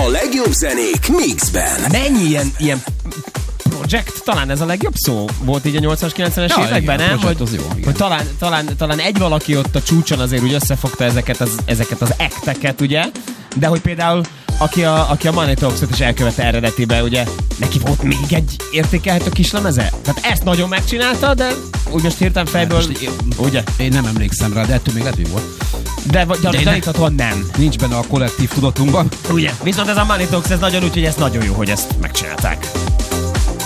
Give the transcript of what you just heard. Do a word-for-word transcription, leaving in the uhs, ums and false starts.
A legjobb zenék mixben. Mennyi ilyen, ilyen projekt, talán ez a legjobb szó volt így a nyolcvanas, kilencvenes Ja, években, igen, nem? projekt Hogy, az jó, igen. hogy talán, talán, talán egy valaki ott a csúcson azért úgy összefogta ezeket az, ezeket az ekteket, ugye? De hogy például aki a, aki a Money Talks-ot is elkövette eredetibe, ugye, neki volt még egy értékelhető kislemeze? Tehát ezt nagyon megcsinálta, de úgy most hirtelen fejből, Most én, ugye? Én nem emlékszem rá, de ettől még lehet, hogy volt. De, de, de gyaníthatóan nem. Nincs benne a kollektív tudatunkban. Ugye? Viszont ez a Money Talks, ez nagyon úgy, hogy ez nagyon jó, hogy ezt megcsinálták.